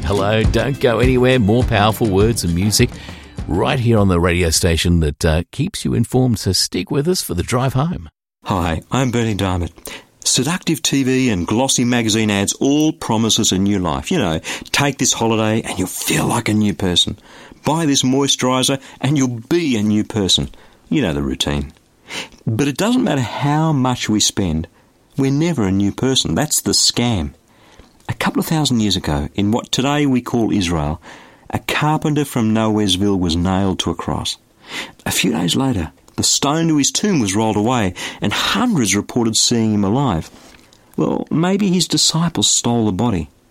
Hello, don't go anywhere. More powerful words and music right here on the radio station that keeps you informed. So stick with us for the drive home. Hi, I'm Bernie Diamond. Seductive TV and glossy magazine ads all promise us a new life. You know, take this holiday and you'll feel like a new person. Buy this moisturiser and you'll be a new person. You know the routine. But it doesn't matter how much we spend, we're never a new person. That's the scam. A couple of thousand years ago, in what today we call Israel, a carpenter from Nowheresville was nailed to a cross. A few days later, the stone to his tomb was rolled away, and hundreds reported seeing him alive. Well, maybe his disciples stole the body.